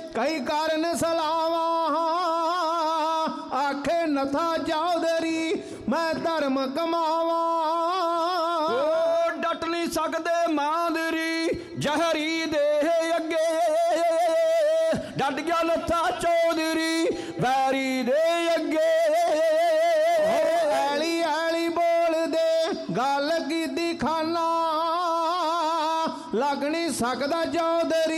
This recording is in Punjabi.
ਕਈ ਕਾਰਨ ਸਲਾਵਾ ਆਖੇ ਨਥਾ ਚੌਧਰੀ ਮੈਂ ਧਰਮ ਕਮਾਵਾ ਡਟ ਨਹੀਂ ਸਕਦੇ ਮਾਂਦਰੀ ਜ਼ਹਿਰੀ ਦੇ ਅੱਗੇ ਡਟ ਗਿਆ ਨਥਾ ਚੌਧਰੀ ਵੈਰੀ ਦੇ ਅੱਗੇ ਐਲੀ ਐਲੀ ਬੋਲਦੇ ਗੱਲ ਕੀਤੀ ਖਾਨਾ ਲੱਗ ਨਹੀਂ ਸਕਦਾ ਚੌਧਰੀ